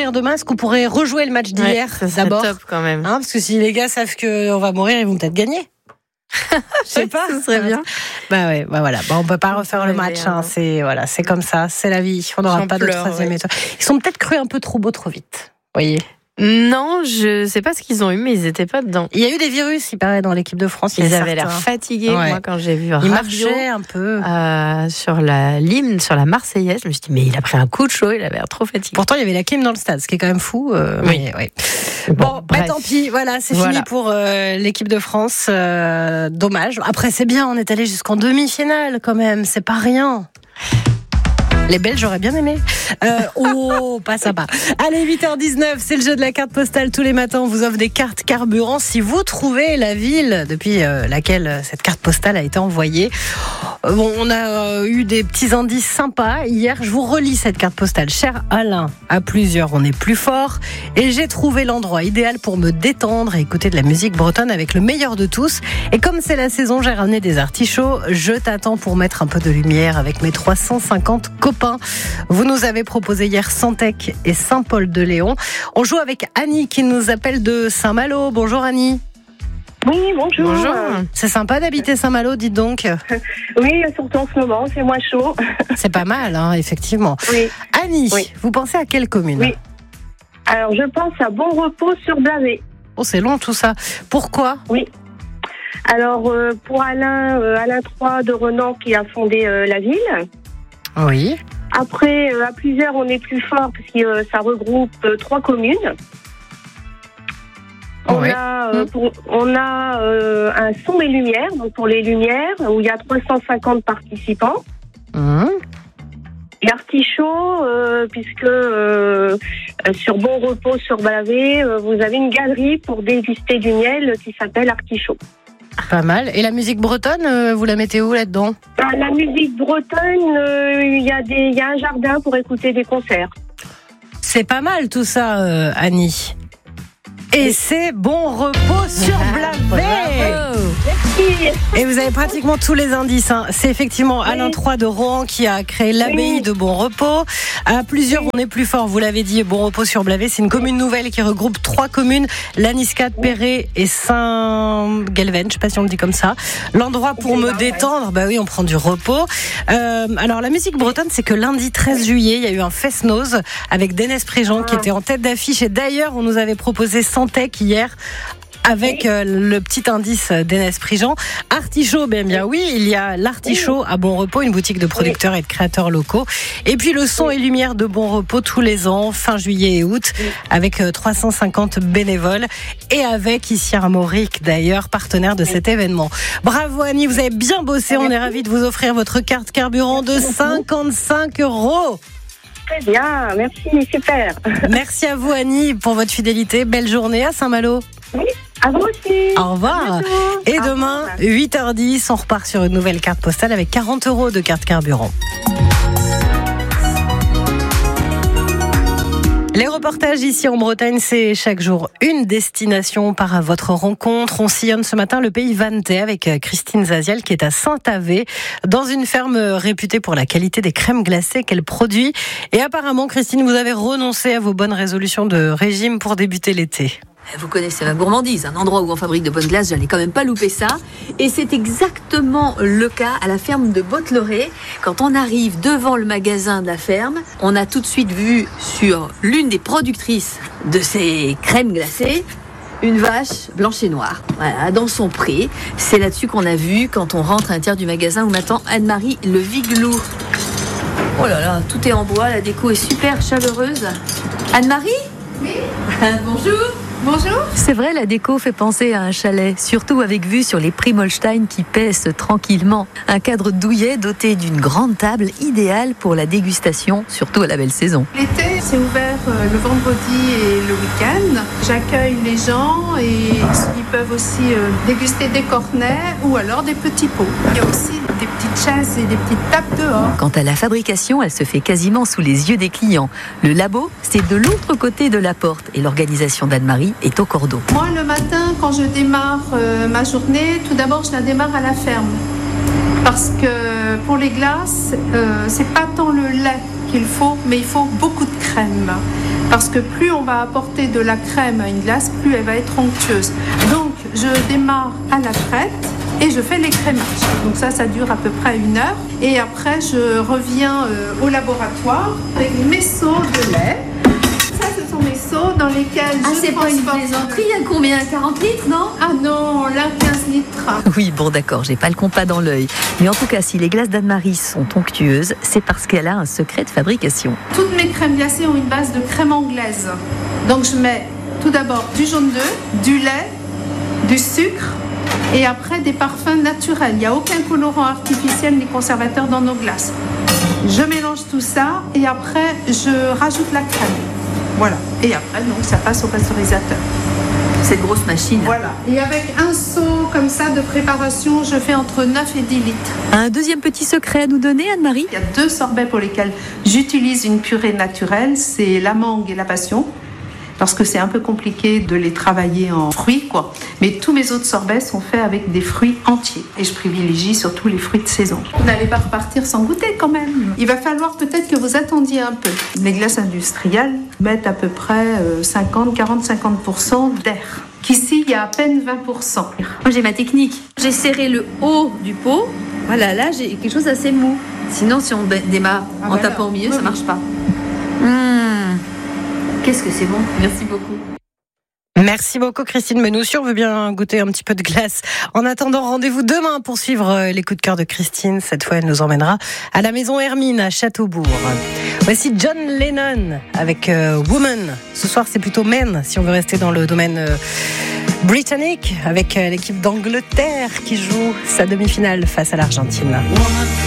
mourir demain, est-ce qu'on pourrait rejouer le match d'hier d'abord? Top quand même. Parce que si les gars savent qu'on va mourir, ils vont peut-être gagner. Je sais pas, ce serait bien. Voilà. On peut pas refaire le match. C'est comme ça, c'est la vie. On n'aura pas de troisième étoile. Ils sont peut-être crus un peu trop beaux trop vite. Voyez. Non, je sais pas ce qu'ils ont eu, mais ils étaient pas dedans. Il y a eu des virus, il paraît, dans l'équipe de France. Ils avaient l'air fatigués. Ouais. Moi, quand j'ai vu Rabiot, il marchait un peu sur l'hymne, sur la Marseillaise, je me suis dit, mais il a pris un coup de chaud, il avait l'air trop fatigué. Pourtant, il y avait la clim dans le stade, ce qui est quand même fou. Oui. Bon, tant pis. Voilà, c'est fini pour l'équipe de France. Dommage. Après, c'est bien, on est allé jusqu'en demi-finale quand même. C'est pas rien. Les Belges, j'aurais bien aimé. Pas sympa. Allez, 8h19, c'est le jeu de la carte postale. Tous les matins, on vous offre des cartes carburant. Si vous trouvez la ville depuis laquelle cette carte postale a été envoyée. On a eu des petits indices sympas. Hier, je vous relis cette carte postale. Cher Alain, à plusieurs, on est plus fort. Et j'ai trouvé l'endroit idéal pour me détendre et écouter de la musique bretonne avec le meilleur de tous. Et comme c'est la saison, j'ai ramené des artichauts. Je t'attends pour mettre un peu de lumière avec mes 350 copains. Vous nous avez proposé hier Santec et Saint-Paul-de-Léon. On joue avec Annie qui nous appelle de Saint-Malo. Bonjour Annie. Oui, bonjour. C'est sympa d'habiter Saint-Malo, dites donc. Oui, surtout en ce moment, c'est moins chaud. C'est pas mal, effectivement. Oui. Annie, vous pensez à quelle commune? Oui. Alors, je pense à Bon Repos sur Blavet. Oh, c'est long tout ça. Pourquoi? Oui. Alors, pour Alain III de Renan qui a fondé la ville. Oui. Après, à plusieurs, on est plus fort parce que ça regroupe 3 communes. On a un son et lumière, donc pour les lumières, où il y a 350 participants. L'Artichaut, puisque sur Bon Repos, sur Blavet, vous avez une galerie pour déguster du miel qui s'appelle Artichaut. Pas mal. Et la musique bretonne, vous la mettez où là-dedans? La musique bretonne, il y a un jardin pour écouter des concerts. C'est pas mal tout ça, Annie. Et c'est Bon Repos sur Blavet. Merci. Et vous avez pratiquement tous les indices. C'est effectivement Alain III de Rohan qui a créé l'abbaye de Bon Repos. À plusieurs, on est plus fort. Vous l'avez dit, Bon Repos sur Blavet, c'est une commune nouvelle qui regroupe 3 communes, Laniscade, Perret et Saint-Guelven. Je sais pas si on le dit comme ça. L'endroit pour me détendre, on prend du repos. Alors la musique bretonne, c'est que lundi 13 juillet, il y a eu un fest-noz avec Dénès Préjean qui était en tête d'affiche. Et d'ailleurs, on nous avait proposé Santec hier avec le petit indice d'Énès Prigent. Artichaut, bien oui, il y a l'Artichaut à Bon Repos, une boutique de producteurs et de créateurs locaux. Et puis le son et lumière de Bon Repos tous les ans, fin juillet et août, avec 350 bénévoles et avec ici Armorique d'ailleurs, partenaire de cet événement. Bravo Annie, vous avez bien bossé, on est ravis de vous offrir votre carte carburant de 55 €. Très bien, merci, super. Merci à vous Annie pour votre fidélité. Belle journée à Saint-Malo. Oui, à vous aussi. Au revoir. Et demain, 8h10, on repart sur une nouvelle carte postale avec 40 € de carte carburant. Les reportages ici en Bretagne, c'est chaque jour une destination. On part à votre rencontre. On sillonne ce matin le pays vantais avec Christine Zaziel qui est à Saint-Avé, dans une ferme réputée pour la qualité des crèmes glacées qu'elle produit. Et apparemment, Christine, vous avez renoncé à vos bonnes résolutions de régime pour débuter l'été. Vous connaissez ma gourmandise, un endroit où on fabrique de bonnes glaces, j'allais quand même pas louper ça. Et c'est exactement le cas à la ferme de Botteleray. Quand on arrive devant le magasin de la ferme, on a tout de suite vu sur l'une des productrices de ces crèmes glacées une vache blanche et noire, voilà, dans son pré. C'est là-dessus qu'on a vu quand on rentre à l'intérieur du magasin où m'attend Anne-Marie Le Viglou. Oh là là, tout est en bois, la déco est super chaleureuse. Anne-Marie ? Oui. Bonjour. Bonjour. C'est vrai, la déco fait penser à un chalet, surtout avec vue sur les prix Molstein qui paissent tranquillement. Un cadre douillet doté d'une grande table idéale pour la dégustation, surtout à la belle saison. L'été, c'est ouvert le vendredi et le week-end. J'accueille les gens et ils peuvent aussi déguster des cornets ou alors des petits pots. Il y a aussi des petites chaises et des petites tables dehors. Quant à la fabrication, elle se fait quasiment sous les yeux des clients. Le labo, c'est de l'autre côté de la porte et l'organisation d'Anne-Marie est au cordeau. Moi, le matin, quand je démarre ma journée, tout d'abord, je la démarre à la ferme. Parce que pour les glaces, c'est pas tant le lait qu'il faut, mais il faut beaucoup de crème. Parce que plus on va apporter de la crème à une glace, plus elle va être onctueuse. Donc, je démarre à la crête et je fais l'écrémage. Donc ça dure à peu près 1 heure. Et après, je reviens au laboratoire avec mes seaux de lait. Ça, ce sont mes seaux dans lesquels c'est pas une plaisanterie, il y a combien? 40 litres, non? Ah non, là, 15 litres. Oui, bon d'accord, j'ai pas le compas dans l'œil. Mais en tout cas, si les glaces d'Anne-Marie sont onctueuses, c'est parce qu'elle a un secret de fabrication. Toutes mes crèmes glacées ont une base de crème anglaise. Donc je mets tout d'abord du jaune d'œuf, du lait, du sucre et après des parfums naturels. Il n'y a aucun colorant artificiel ni conservateur dans nos glaces. Je mélange tout ça et après je rajoute la crème. Voilà. Et après, donc, ça passe au pasteurisateur. Cette grosse machine. Voilà. Et avec un seau comme ça de préparation, je fais entre 9 et 10 litres. Un deuxième petit secret à nous donner, Anne-Marie? Il y a 2 sorbets pour lesquels j'utilise une purée naturelle, c'est la mangue et la passion. Parce que c'est un peu compliqué de les travailler en fruits, quoi. Mais tous mes autres sorbets sont faits avec des fruits entiers. Et je privilégie surtout les fruits de saison. Vous n'allez pas repartir sans goûter quand même. Il va falloir peut-être que vous attendiez un peu. Les glaces industrielles mettent à peu près 50% d'air. Qu'ici, il y a à peine 20%. Moi, j'ai ma technique. J'ai serré le haut du pot. Voilà, là, j'ai quelque chose d'assez mou. Sinon, si on démarre en tapant au milieu, ça marche pas. Qu'est-ce que c'est bon. Merci beaucoup. Merci beaucoup Christine Menoussi, on veut bien goûter un petit peu de glace. En attendant, rendez-vous demain pour suivre les coups de cœur de Christine. Cette fois, elle nous emmènera à la maison Hermine à Châteaubourg. Voici John Lennon avec Woman. Ce soir, c'est plutôt Men, si on veut rester dans le domaine britannique, avec l'équipe d'Angleterre qui joue sa demi-finale face à l'Argentine.